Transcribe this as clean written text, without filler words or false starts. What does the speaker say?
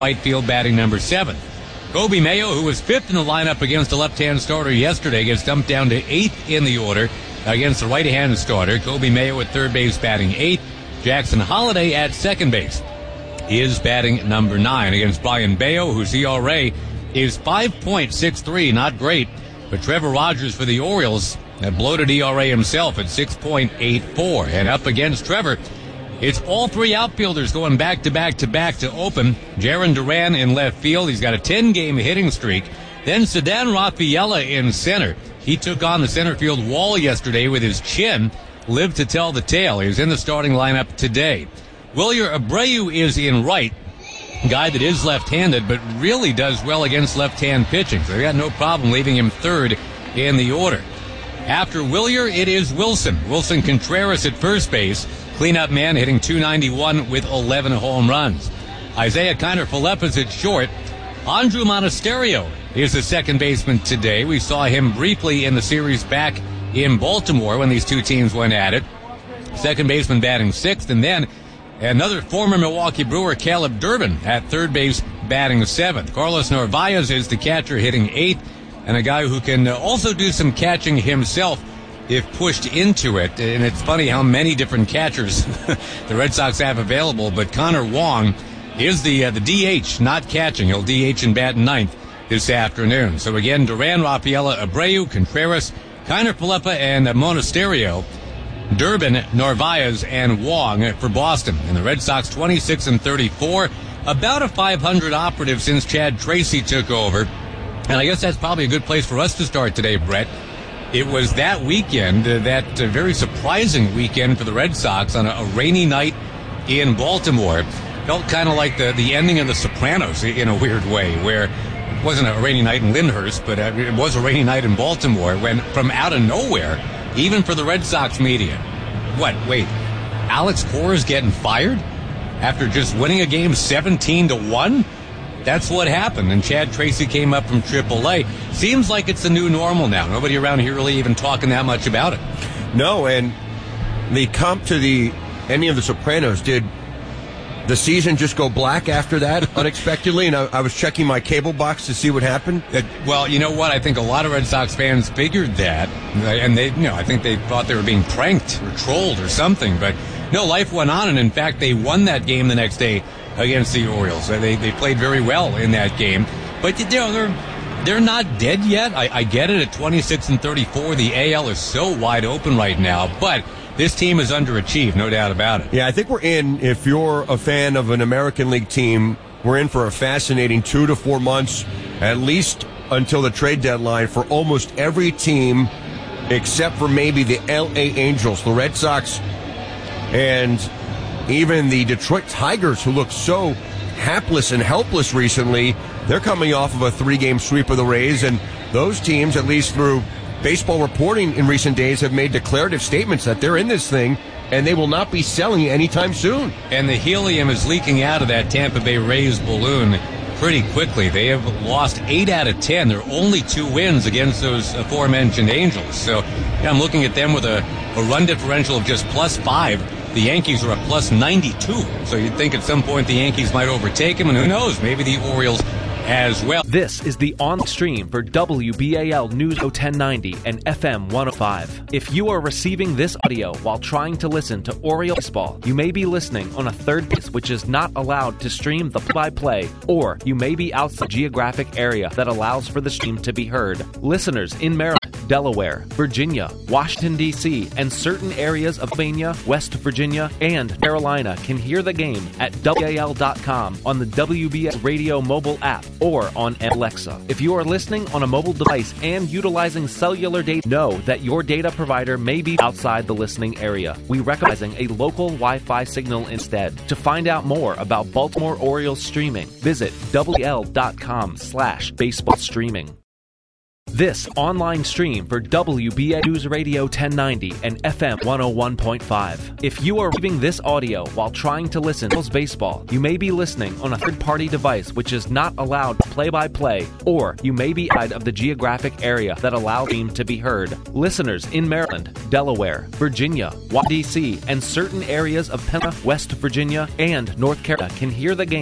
Whitefield batting number 7. Kobe Mayo, who was 5th in the lineup against a left-hand starter yesterday, gets dumped down to 8th in the order against the right-hand starter. Kobe Mayo at third base batting 8th. Jackson Holliday at second base is batting number 9 against Brian Bayo, whose ERA is 5.63, not great. But Trevor Rogers for the Orioles, that bloated ERA himself at 6.84. And up against Trevor, it's all three outfielders going back-to-back to open. Jarren Duran in left field. He's got a 10-game hitting streak. Then Sedan Rafaela in center. He took on the center field wall yesterday with his chin. Lived to tell the tale. He was in the starting lineup today. Wilyer Abreu is in right. Guy that is left-handed, but really does well against left-hand pitching. So they got no problem leaving him third in the order. After Wilyer, it is Wilson. Wilson Contreras at first base. Cleanup man hitting .291 with 11 home runs. Isaiah Kiner-Falefa's at short. Andrew Monasterio is the second baseman today. We saw him briefly in the series back in Baltimore when these two teams went at it. Second baseman batting 6th, and then another former Milwaukee Brewer, Caleb Durbin, at third base batting 7th. Carlos Narvaez is the catcher hitting 8th, and a guy who can also do some catching himself if pushed into it. And it's funny how many different catchers the Red Sox have available, but Connor Wong is the DH, not catching. He'll DH and bat 9th this afternoon. So again, Duran, Rafaela, Abreu, Contreras, Kiner-Falefa, and Monasterio. Durbin, Narvaez, and Wong for Boston. And the Red Sox 26-34, about a 500 operative since Chad Tracy took over. And I guess that's probably a good place for us to start today, Brett. It was that weekend, that very surprising weekend for the Red Sox on a rainy night in Baltimore. Felt kind of like the ending of The Sopranos in a weird way, where it wasn't a rainy night in Lyndhurst, but it was a rainy night in Baltimore when, from out of nowhere, even for the Red Sox media, Alex Cora's getting fired after just winning a game 17-1? That's what happened, and Chad Tracy came up from AAA. Seems like it's the new normal now. Nobody around here really even talking that much about it. No, and the comp to the ending of The Sopranos, did the season just go black after that unexpectedly? And I was checking my cable box to see what happened. Well, you know what? I think a lot of Red Sox fans figured that, and I think they thought they were being pranked or trolled or something. But no, life went on, and in fact, they won that game the next day against the Orioles. They played very well in that game. But they're not dead yet. I get it. At 26-34, the AL is so wide open right now. But this team is underachieved, no doubt about it. Yeah, I think we're in, if you're a fan of an American League team, we're in for a fascinating 2 to 4 months, at least until the trade deadline, for almost every team except for maybe the LA Angels, the Red Sox, and even the Detroit Tigers, who look so hapless and helpless recently. They're coming off of a 3-game sweep of the Rays, and those teams, at least through baseball reporting in recent days, have made declarative statements that they're in this thing and they will not be selling anytime soon. And the helium is leaking out of that Tampa Bay Rays balloon pretty quickly. They have lost 8 out of 10. There are only 2 wins against those aforementioned Angels. So I'm looking at them with a run differential of just +5. The Yankees are a +92. So you'd think at some point the Yankees might overtake them, and who knows, maybe the Orioles as well. This is the on stream for WBAL News 1090 and FM 105. If you are receiving this audio while trying to listen to Oriole baseball, you may be listening on a third base which is not allowed to stream the play-by-play, or you may be outside the geographic area that allows for the stream to be heard. Listeners in Maryland, Delaware, Virginia, Washington, D.C., and certain areas of Pennsylvania, West Virginia, and Carolina can hear the game at WBAL.com on the WBS Radio mobile app or on Alexa. If you are listening on a mobile device and utilizing cellular data, know that your data provider may be outside the listening area. We recommend a local Wi-Fi signal instead. To find out more about Baltimore Orioles streaming, visit WBAL.com/baseball streaming. This online stream for WBA News Radio 1090 and FM 101.5. If you are receiving this audio while trying to listen to baseball, you may be listening on a third-party device which is not allowed play-by-play, or you may be outside of the geographic area that allows the game to be heard. Listeners in Maryland, Delaware, Virginia, D.C., and certain areas of Pennsylvania, West Virginia, and North Carolina can hear the game